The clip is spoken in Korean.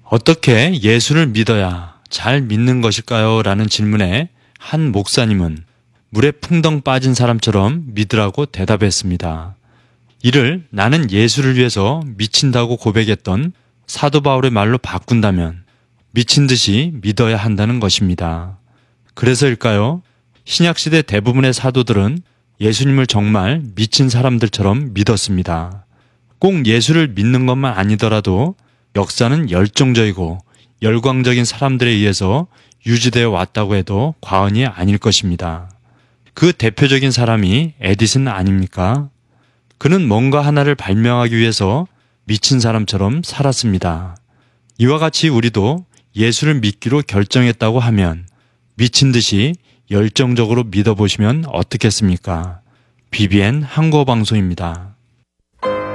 어떻게 예수를 믿어야 잘 믿는 것일까요? 라는 질문에 한 목사님은 물에 풍덩 빠진 사람처럼 믿으라고 대답했습니다. 이를 나는 예수를 위해서 미친다고 고백했던 사도 바울의 말로 바꾼다면 미친 듯이 믿어야 한다는 것입니다. 그래서일까요? 신약시대 대부분의 사도들은 예수님을 정말 미친 사람들처럼 믿었습니다. 꼭 예수를 믿는 것만 아니더라도 역사는 열정적이고 열광적인 사람들에 의해서 유지되어 왔다고 해도 과언이 아닐 것입니다. 그 대표적인 사람이 에디슨 아닙니까? 그는 뭔가 하나를 발명하기 위해서 미친 사람처럼 살았습니다. 이와 같이 우리도 예수를 믿기로 결정했다고 하면 미친 듯이 열정적으로 믿어보시면 어떻겠습니까? BBN 한국어 방송입니다.